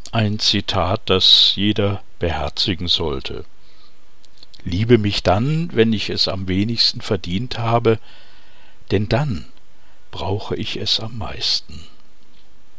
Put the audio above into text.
Ein Zitat, das jeder beherzigen sollte. Liebe mich dann, wenn ich es am wenigsten verdient habe, denn dann brauche ich es am meisten.